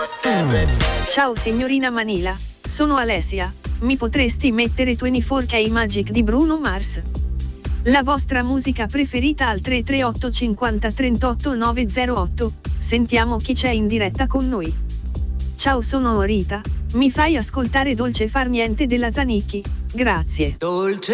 Ciao signorina Manila, sono Alessia. Mi potresti mettere 24K Magic di Bruno Mars? La vostra musica preferita al 338 50 38 908. Sentiamo chi c'è in diretta con noi. Ciao, sono Rita. Mi fai ascoltare Dolce far niente della Zanicchi? Grazie. Dolce